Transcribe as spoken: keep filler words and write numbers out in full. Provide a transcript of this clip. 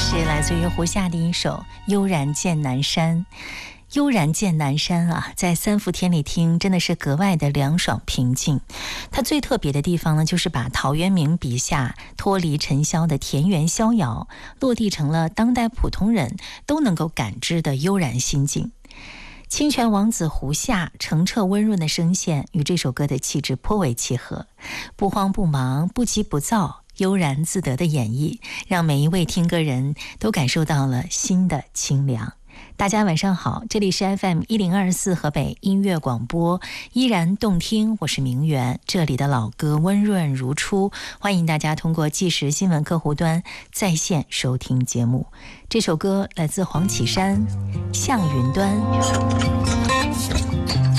是来自于胡夏的一首《悠然见南山》。悠然见南山啊，在三伏天里听真的是格外的凉爽平静。它最特别的地方呢，就是把陶渊明笔下脱离尘嚣的田园逍遥，落地成了当代普通人都能够感知的悠然心境。清泉王子胡夏澄澈温润的声线与这首歌的气质颇为契合，不慌不忙，不急不躁，悠然自得的演绎，让每一位听歌人都感受到了心的清凉。大家晚上好，这里是 F M 一零二四河北音乐广播，依然动听，我是明媛，这里的老歌温润如初，欢迎大家通过即时新闻客户端在线收听节目。这首歌来自黄绮珊，向云端。